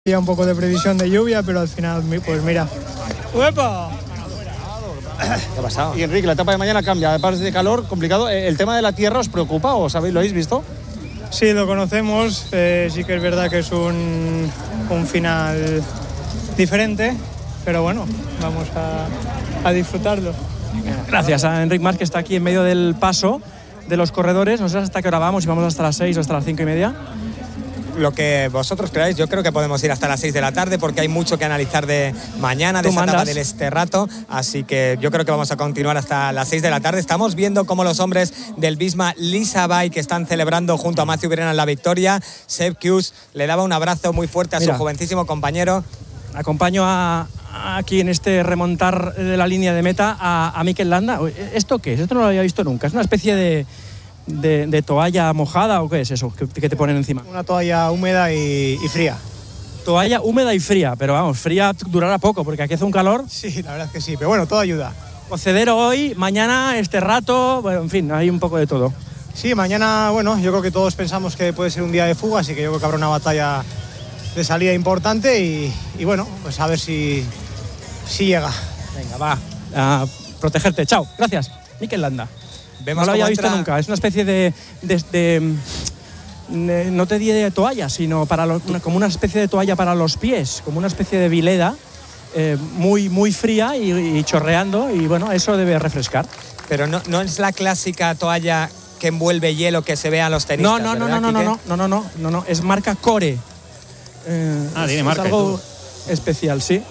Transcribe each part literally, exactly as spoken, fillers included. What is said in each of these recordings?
Había un poco de previsión de lluvia, pero al final, pues mira. ¡Uepa! ¿Qué ha pasado? Y Enrique, la etapa de mañana cambia, aparte de calor, complicado. ¿El tema de la tierra os preocupa o sabéis, lo habéis visto? Sí, lo conocemos. Eh, sí que es verdad que es un, un final diferente, pero bueno, vamos a, a disfrutarlo. Gracias a Enric Mas, que está aquí en medio del paso de los corredores. No sé hasta qué hora vamos, si vamos hasta las seis o hasta las cinco y media. Lo que vosotros creáis, yo creo que podemos ir hasta las seis de la tarde porque hay mucho que analizar de mañana, de esa etapa del Esterrato, así que yo creo que vamos a continuar hasta las seis de la tarde. Estamos viendo cómo los hombres del Visma Lease a Bike están celebrando junto a Matthew Brennan la victoria. Sepp Kuss le daba un abrazo muy fuerte a Mira, su jovencísimo compañero. Acompaño a, a aquí en este remontar de la línea de meta a, a Mikel Landa. ¿Esto qué es? Esto no lo había visto nunca. Es una especie de... De, ¿De toalla mojada o qué es eso que, que te ponen encima? Una toalla húmeda y, y fría. Toalla húmeda y fría, pero vamos, fría durará poco porque aquí hace un calor. Sí, la verdad es que sí, pero bueno, todo ayuda. Cocedero hoy, mañana este rato, bueno, en fin, hay un poco de todo. Sí, mañana, bueno, yo creo que todos pensamos que puede ser un día de fuga, así que yo creo que habrá una batalla de salida importante y, y bueno, pues a ver si, si llega. Venga, va, a protegerte. Chao, gracias. Mikel Landa. Vemos no lo había visto entra... nunca, es una especie de, de, de, de no te diré de toalla, sino para lo, una, como una especie de toalla para los pies, como una especie de vileda eh, muy, muy fría y, y chorreando, y bueno, eso debe refrescar. Pero no, no es la clásica toalla que envuelve hielo que se ve a los tenistas. No, no, no, no, no, no, no, no, no, no, no, no, es marca Core. Eh, ah, tiene es, marca. Es algo especial, sí.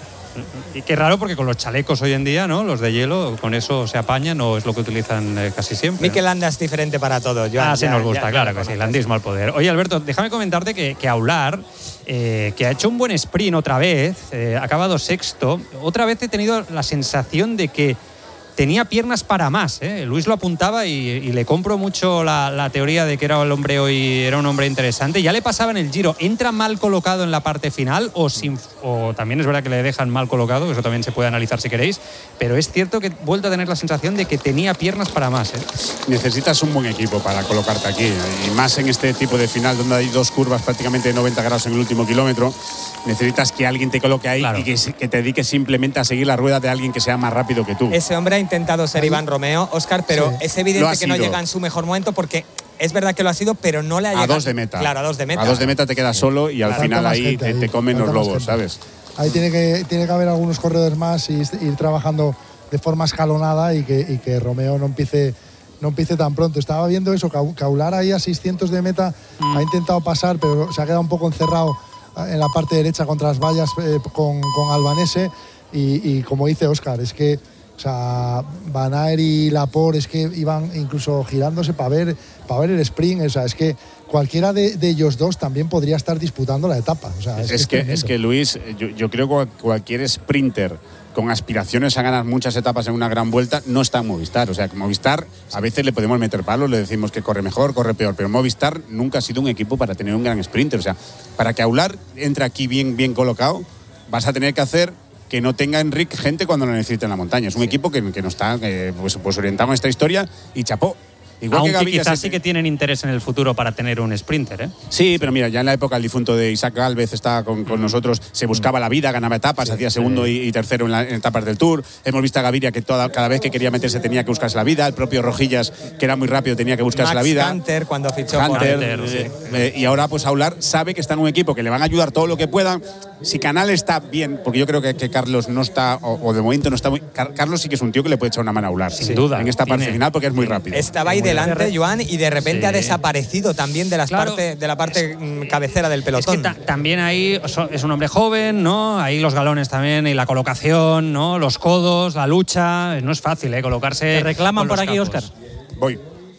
Y qué raro porque con los chalecos hoy en día, ¿no? Los de hielo, con eso se apañan o es lo que utilizan eh, casi siempre. Mikel Landa es diferente para todo. Joan, ah, sí, ya, nos gusta, ya, claro ya, que sí, landismo al poder. Oye, Alberto, déjame comentarte que, que Aular, eh, que ha hecho un buen sprint otra vez, eh, ha acabado sexto, otra vez he tenido la sensación de que tenía piernas para más, ¿eh? Luis lo apuntaba y, y le compro mucho la, la teoría de que era el hombre hoy, era un hombre interesante. Ya le pasaba en el Giro, entra mal colocado en la parte final o, sin, o también es verdad que le dejan mal colocado, eso también se puede analizar si queréis, pero es cierto que he vuelto a tener la sensación de que tenía piernas para más, ¿eh? Necesitas un buen equipo para colocarte aquí y más en este tipo de final donde hay dos curvas prácticamente de noventa grados en el último kilómetro. Necesitas que alguien te coloque ahí, claro, y que, que te dedique simplemente a seguir la rueda de alguien que sea más rápido que tú. Ese hombre ha intentado ser Iván Romeo, Óscar, pero sí, es evidente que no llega en su mejor momento porque es verdad que lo ha sido, pero no le ha llegado. A dos de meta. Claro, a dos de meta. A dos de meta te quedas solo y al Falta final ahí te, ahí te comen los lobos, gente. ¿Sabes? Ahí tiene que, tiene que haber algunos corredores más y ir trabajando de forma escalonada y que, y que Romeo no empiece, no empiece tan pronto. Estaba viendo eso, Aular ahí a seiscientos de meta, mm. ha intentado pasar, pero se ha quedado un poco encerrado en la parte derecha contra las vallas eh, con, con Albanese y, y como dice Óscar, es que o sea, Van Aert y Laporte es que iban incluso girándose para ver, para ver el sprint, o sea, es que cualquiera de, de ellos dos también podría estar disputando la etapa. O sea, es, es, que, que, es que Luis, yo, yo creo que cualquier sprinter con aspiraciones a ganar muchas etapas en una gran vuelta no está en Movistar. O sea, que Movistar a veces le podemos meter palos, le decimos que corre mejor, corre peor, pero Movistar nunca ha sido un equipo para tener un gran sprinter. O sea, para que Aular entre aquí bien, bien colocado, vas a tener que hacer que no tenga Enric gente cuando lo necesite en la montaña. Es un sí. equipo que, que no está eh, pues, pues orientado en esta historia y chapó. Igual Aunque que Gaviria quizás se... sí que tienen interés en el futuro para tener un sprinter, ¿eh? Sí, pero mira, ya en la época el difunto de Isaac Gálvez estaba con, con mm. nosotros, se buscaba la vida, ganaba etapas, sí, hacía segundo sí. y, y tercero en, la, en etapas del Tour. Hemos visto a Gaviria que toda, cada vez que quería meterse tenía que buscarse la vida. El propio Rojillas, que era muy rápido, tenía que buscarse Max la vida. Hunter, cuando fichó Hunter, por Hunter, sí. eh, y ahora pues Aular sabe que está en un equipo que le van a ayudar todo lo que puedan. Si Canal está bien, porque yo creo que, que Carlos no está, o, o de momento no está muy... Car- Carlos sí que es un tío que le puede echar una mano a Aular. Sin sí. duda. En esta parte tiene, final porque es muy rápido. Estaba ahí delante, Joan, y de repente sí. ha desaparecido también de, las claro, parte, de la parte es, cabecera del pelotón. Es que ta- también ahí es un hombre joven, ¿no? Ahí los galones también, y la colocación, ¿no? Los codos, la lucha. No es fácil, ¿eh? Colocarse. ¿Te reclaman por aquí, Óscar? Voy.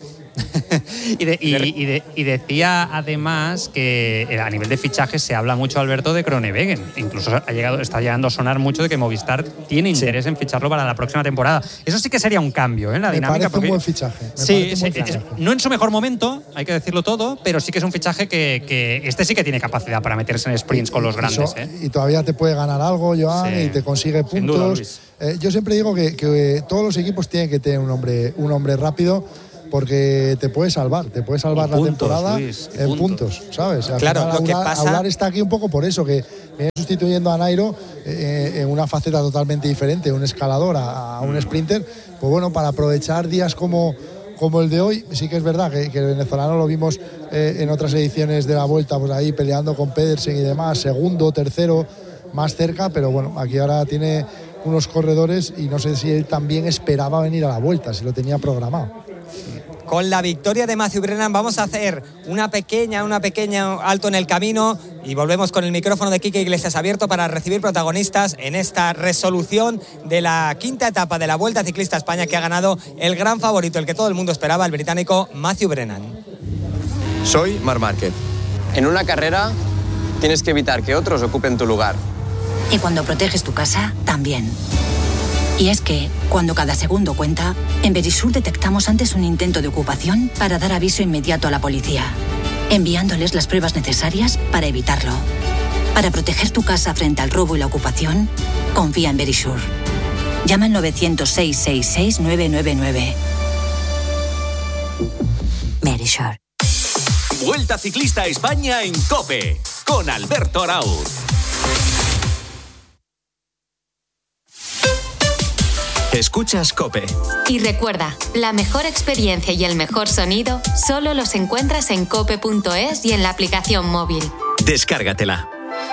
y, de, y, y, de, y decía además que a nivel de fichajes se habla mucho, Alberto, de Kronewegen. Incluso ha llegado, está llegando a sonar mucho de que Movistar tiene interés sí. en ficharlo para la próxima temporada. Eso sí que sería un cambio, ¿eh? En la me dinámica. Parece porque, un buen fichaje. Me sí, un sí buen fichaje. Es, no en su mejor momento, hay que decirlo todo, pero sí que es un fichaje que, que este sí que tiene capacidad para meterse en sprints y, con los grandes. Y, so, ¿eh? y todavía te puede ganar algo, Joan, sí. y te consigue puntos. Duda, eh, yo siempre digo que, que todos los equipos tienen que tener un hombre, un hombre rápido. porque te puede salvar, te puede salvar la puntos, temporada Luis, en puntos, puntos, ¿sabes? Al claro, final, lo que Aular, pasa... Aular está aquí un poco por eso, que viene sustituyendo a Nairo eh, en una faceta totalmente diferente, un escalador a, a un sprinter, pues bueno, para aprovechar días como, como el de hoy. Sí que es verdad que, que el venezolano lo vimos eh, en otras ediciones de la Vuelta, pues ahí peleando con Pedersen y demás, segundo, tercero, más cerca, pero bueno, aquí ahora tiene unos corredores y no sé si él también esperaba venir a la Vuelta, si lo tenía programado. Con la victoria de Matthew Brennan vamos a hacer una pequeña, una pequeña alto en el camino y volvemos con el micrófono de Quique Iglesias abierto para recibir protagonistas en esta resolución de la quinta etapa de la Vuelta Ciclista a España, que ha ganado el gran favorito, el que todo el mundo esperaba, el británico Matthew Brennan. Soy Marc Márquez. En una carrera tienes que evitar que otros ocupen tu lugar. Y cuando proteges tu casa, también. Y es que, cuando cada segundo cuenta, en Verisur detectamos antes un intento de ocupación para dar aviso inmediato a la policía, enviándoles las pruebas necesarias para evitarlo. Para proteger tu casa frente al robo y la ocupación, confía en Verisur. Llama al nueve cero seis seis seis nueve nueve nueve. Verisur. Vuelta Ciclista a España en COPE, con Alberto Arauz. Escuchas COPE. Y recuerda, la mejor experiencia y el mejor sonido solo los encuentras en cope punto es y en la aplicación móvil. Descárgatela.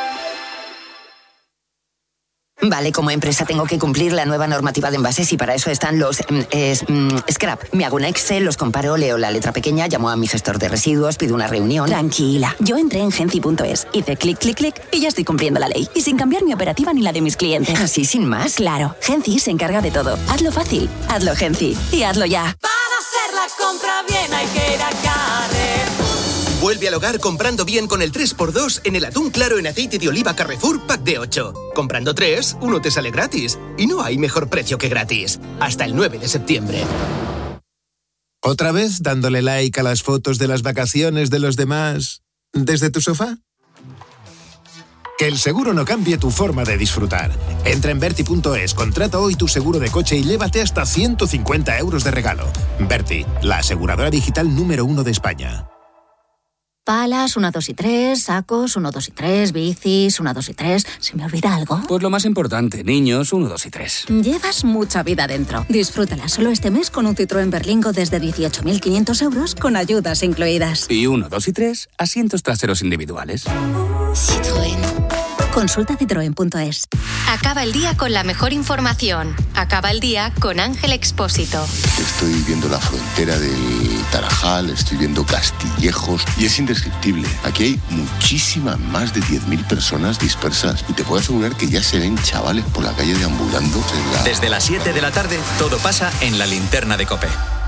Vale, como empresa tengo que cumplir la nueva normativa de envases y para eso están los eh, scrap. Me hago un Excel, los comparo, leo la letra pequeña, llamo a mi gestor de residuos, pido una reunión. Tranquila, yo entré en genci punto es, hice clic, clic, clic y ya estoy cumpliendo la ley. Y sin cambiar mi operativa ni la de mis clientes. ¿Así sin más? Claro, Genci se encarga de todo. Hazlo fácil, hazlo Genci y hazlo ya. Para hacer la compra bien hay que ir a Carrefour. Vuelve al hogar comprando bien con el tres por dos en el atún claro en aceite de oliva Carrefour Pack de ocho. Comprando tres, uno te sale gratis. Y no hay mejor precio que gratis. Hasta el nueve de septiembre. ¿Otra vez dándole like a las fotos de las vacaciones de los demás desde tu sofá? Que el seguro no cambie tu forma de disfrutar. Entra en Berti punto es, contrata hoy tu seguro de coche y llévate hasta ciento cincuenta euros de regalo. Berti, la aseguradora digital número uno de España. Palas, uno, dos y tres, sacos, uno, dos y tres, bicis, uno, dos y tres. ¿Se me olvida algo? Pues lo más importante, niños, uno, dos y tres. Llevas mucha vida dentro. Disfrútala solo este mes con un Citroën Berlingo desde dieciocho mil quinientos euros con ayudas incluidas. Y uno, dos y tres, asientos traseros individuales. Citroën. Consulta citroen punto es. Acaba el día con la mejor información. Acaba el día con Ángel Expósito. Estoy viendo la frontera del Tarajal, estoy viendo Castillejos y es indescriptible. Aquí hay muchísimas, más de diez mil personas dispersas y te puedo asegurar que ya se ven chavales por la calle deambulando. En la... Desde las siete de la tarde, todo pasa en la linterna de COPE.